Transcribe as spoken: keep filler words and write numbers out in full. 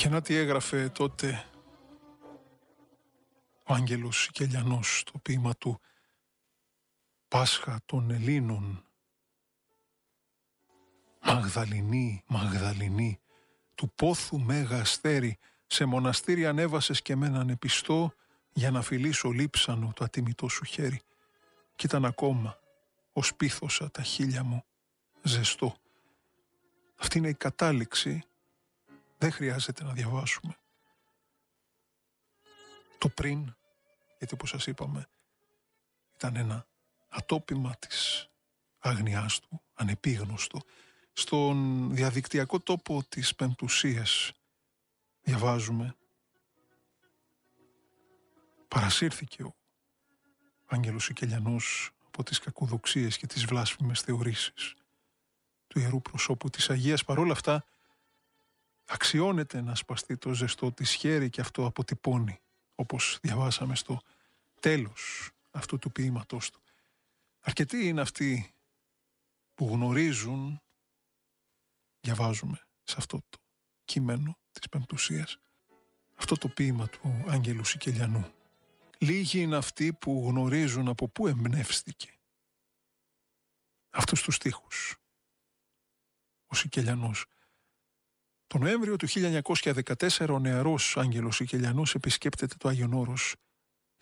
Και να τι έγραφε τότε ο Άγγελος Σικελιανός στο ποίημα του «Πάσχα των Ελλήνων». «Μαγδαληνή, Μαγδαληνή, του πόθου μέγα αστέρι, σε μοναστήρι ανέβασες και με έναν επιστό για να φιλήσω λείψανο το ατιμητό σου χέρι. Κι ήταν ακόμα, ως πίθωσα τα χείλια μου, ζεστό». Αυτή είναι η κατάληξη, δεν χρειάζεται να διαβάσουμε. Το πριν, γιατί όπως σας είπαμε, ήταν ένα ατόπιμα της αγνιάς του, ανεπίγνωστο. Στον διαδικτυακό τόπο της Πεμπτουσίας διαβάζουμε «Παρασύρθηκε ο Άγγελος Σικελιανός από τις κακοδοξίες και τις βλάσφημες θεωρήσεις του ιερού προσώπου της Αγίας. Παρόλα αυτά αξιώνεται να σπαστεί το ζεστό της χέρι και αυτό αποτυπώνει, όπως διαβάσαμε στο τέλος αυτού του ποίηματός του. Αρκετοί είναι αυτοί που γνωρίζουν, διαβάζουμε σε αυτό το κείμενο της Πεμπτουσίας, αυτό το ποίημα του Άγγελου Σικελιανού. Λίγοι είναι αυτοί που γνωρίζουν από πού εμπνεύστηκε αυτούς τους στίχους ο Σικελιανός. Το Νοέμβριο του χίλια εννιακόσια δεκατέσσερα ο νεαρός Άγγελος Σικελιανός επισκέπτεται το Άγιον Όρος